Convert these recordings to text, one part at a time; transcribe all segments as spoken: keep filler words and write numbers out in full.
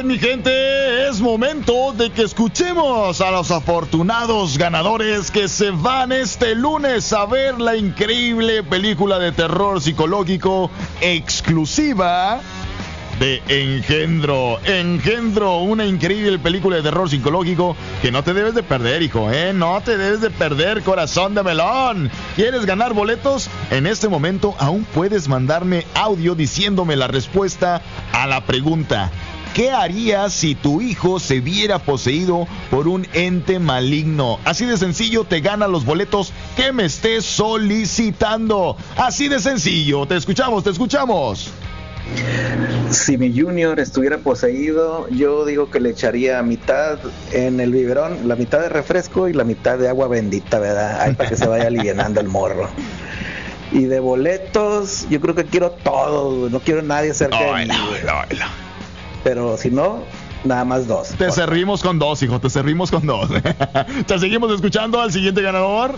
Mi gente, es momento de que escuchemos a los afortunados ganadores que se van este lunes a ver la increíble película de terror psicológico exclusiva de Engendro. Engendro, una increíble película de terror psicológico que no te debes de perder, hijo, ¿eh? No te debes de perder, corazón de melón. ¿Quieres ganar boletos? En este momento aún puedes mandarme audio diciéndome la respuesta a la pregunta: ¿qué harías si tu hijo se viera poseído por un ente maligno? Así de sencillo, te gana los boletos que me estés solicitando. Así de sencillo. Te escuchamos, te escuchamos. Si mi Junior estuviera poseído, yo digo que le echaría mitad en el biberón, la mitad de refresco y la mitad de agua bendita, ¿verdad? Ahí para que se vaya alivianando el morro. Y de boletos, yo creo que quiero todo, no quiero nadie cerca no, de mí. No, no, no. Pero si no, nada más dos. Te por... servimos con dos, hijo, te servimos con dos. Te seguimos escuchando al siguiente ganador.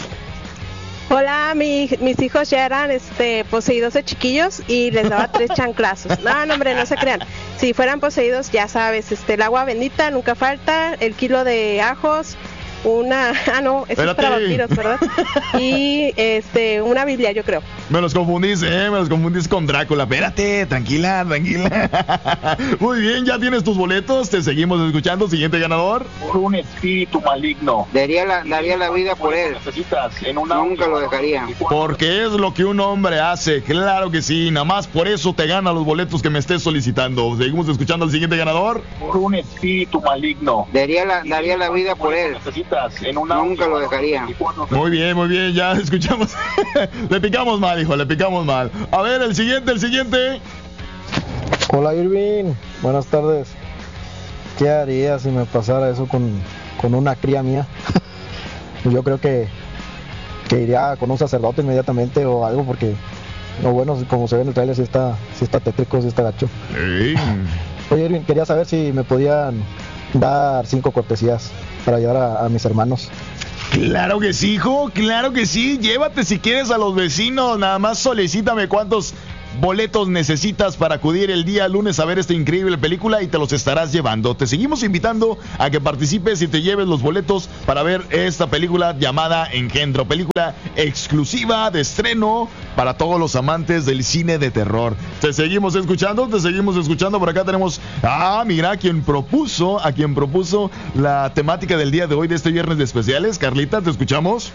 Hola, mi, mis hijos ya eran este, poseídos de chiquillos y les daba tres chanclazos. No, no, hombre, no se crean. Si fueran poseídos, ya sabes, este, el agua bendita nunca falta, el kilo de ajos, una... Ah, no, eso Espérate. Es para vampiros, ¿verdad? Y este, una Biblia, yo creo. Me los confundís, eh, me los confundís con Drácula. Espérate, tranquila, tranquila. Muy bien, ya tienes tus boletos, te seguimos escuchando. Siguiente ganador. Por un espíritu maligno. Daría la, daría la vida por él. Necesitas en una Nunca lo dejaría. Porque es lo que un hombre hace, claro que sí. Nada más por eso te gana los boletos que me estés solicitando. Seguimos escuchando al siguiente ganador. Por un espíritu maligno. Daría la, daría la vida por él. Necesitas en una Nunca lo dejaría. Muy bien, muy bien, ya escuchamos. Le picamos mal, hijo, le picamos mal. A ver, el siguiente, el siguiente. Hola, Irving, buenas tardes. ¿Qué haría si me pasara eso con, con una cría mía? Yo creo que, que iría con un sacerdote inmediatamente o algo, porque no, bueno, como se ve en el trailer, sí está, sí está tétrico, sí está gacho. Sí. Oye, Irving, quería saber si me podían dar cinco cortesías para llevar a, a mis hermanos. Claro que sí, hijo, claro que sí. Llévate si quieres a los vecinos, nada más solicítame cuántos boletos necesitas para acudir el día lunes a ver esta increíble película y te los estarás llevando. Te seguimos invitando a que participes y te lleves los boletos para ver esta película llamada Engendro, película exclusiva de estreno para todos los amantes del cine de terror. Te seguimos escuchando, te seguimos escuchando. Por acá tenemos, ah, mira, a quien propuso, a quien propuso la temática del día de hoy, de este viernes de especiales. Carlita, ¿te escuchamos?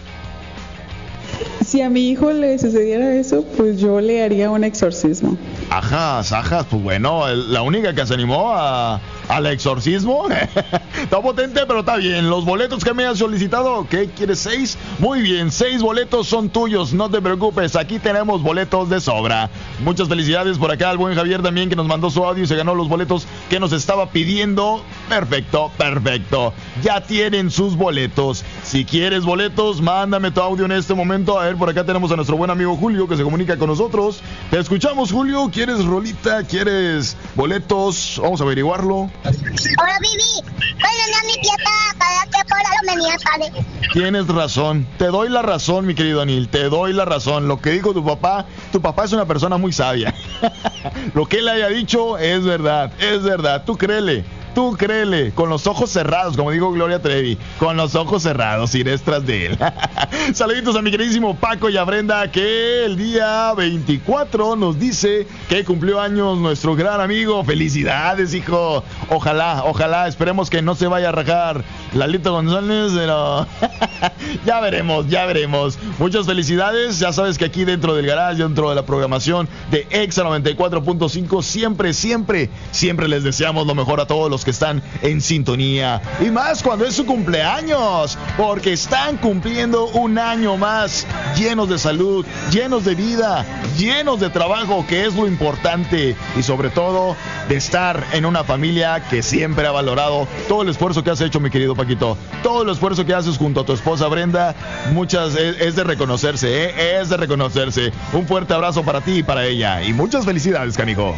Si a mi hijo le sucediera eso, pues yo le haría un exorcismo. Ajas, ajas, pues bueno, la única que se animó a, al exorcismo. Está potente, pero está bien. Los boletos que me has solicitado, ¿qué quieres? ¿Seis? Muy bien, seis boletos son tuyos, no te preocupes, aquí tenemos boletos de sobra. Muchas felicidades por acá al buen Javier también, que nos mandó su audio y se ganó los boletos que nos estaba pidiendo. Perfecto, perfecto. Ya tienen sus boletos. Si quieres boletos, mándame tu audio en este momento. A ver, por acá tenemos a nuestro buen amigo Julio, que se comunica con nosotros. Te escuchamos, Julio. ¿Quieres rolita? ¿Quieres boletos? Vamos a averiguarlo. Hola, Bibi. Bueno, no, mi tía para que por lo venía, ¿sabe? Tienes razón. Te doy la razón, mi querido Anil. Te doy la razón. Lo que dijo tu papá, tu papá es una persona muy sabia. Lo que él haya dicho es verdad, es verdad. Tú créele. Tú créele, con los ojos cerrados, como dijo Gloria Trevi, con los ojos cerrados irás tras de él. Saluditos a mi queridísimo Paco y a Brenda, que el día veinticuatro nos dice que cumplió años nuestro gran amigo. Felicidades, hijo. Ojalá, ojalá, esperemos que no se vaya a rajar Lalito González, pero ya veremos, ya veremos. Muchas felicidades, ya sabes que aquí dentro del garage, dentro de la programación de Exa noventa y cuatro punto cinco, siempre, siempre, siempre les deseamos lo mejor a todos los que están en sintonía, y más cuando es su cumpleaños, porque están cumpliendo un año más, llenos de salud, llenos de vida, llenos de trabajo, que es lo importante, y sobre todo de estar en una familia que siempre ha valorado todo el esfuerzo que has hecho, mi querido Paquito, todo el esfuerzo que haces junto a tu esposa Brenda. Muchas, es, es de reconocerse, ¿eh? Es de reconocerse. Un fuerte abrazo para ti y para ella, y muchas felicidades, canijo.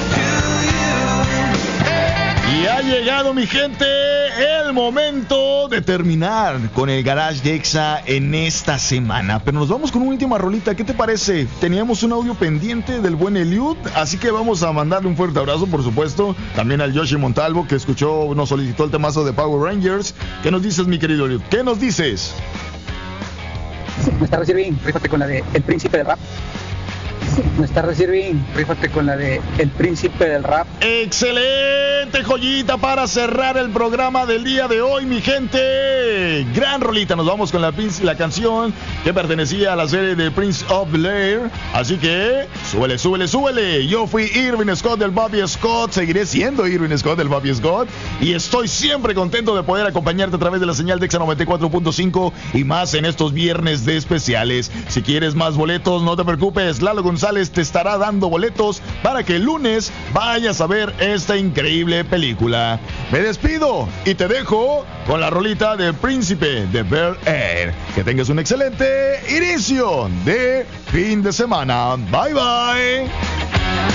Ha llegado, mi gente, el momento de terminar con el Garage de Exa en esta semana, pero nos vamos con una última rolita. ¿Qué te parece? Teníamos un audio pendiente del buen Eliud, así que vamos a mandarle un fuerte abrazo, por supuesto, también al Yoshi Montalvo, que escuchó, nos solicitó el temazo de Power Rangers. ¿Qué nos dices, mi querido Eliud? ¿Qué nos dices? No está Irving, rífate con la de El Príncipe del Rap. No está Irving, rífate con la de El Príncipe del Rap. Excelente joyita para cerrar el programa del día de hoy, mi gente. Gran rolita, nos vamos con la, la canción que pertenecía a la serie de Prince of Bel-Air. Así que, súbele, súbele, súbele. Yo fui Irving Scott del Bobby Scott, seguiré siendo Irving Scott del Bobby Scott, y estoy siempre contento de poder acompañarte a través de la señal de Exa noventa y cuatro punto cinco y más en estos viernes de especiales. Si quieres más boletos, no te preocupes, Lalo González te estará dando boletos para que el lunes vayas a ver esta increíble película. Me despido y te dejo con la rolita del Príncipe de Bel-Air. Que tengas un excelente inicio de fin de semana. Bye bye.